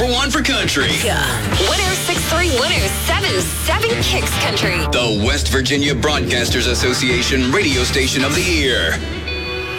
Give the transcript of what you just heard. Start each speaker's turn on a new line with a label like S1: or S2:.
S1: number one for country.
S2: Yeah. 106.3, 107.7 Kicks Country.
S1: The West Virginia Broadcasters Association Radio Station of the Year.